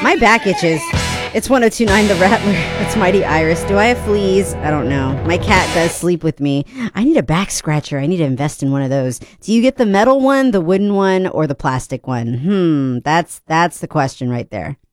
My back itches. It's 1029 The Rattler. It's Mighty Iris. Do I have fleas? I don't know. My cat does sleep with me. I need a back scratcher. I need to invest in one of those. Do you get the metal one, the wooden one, or the plastic one? That's the question right there.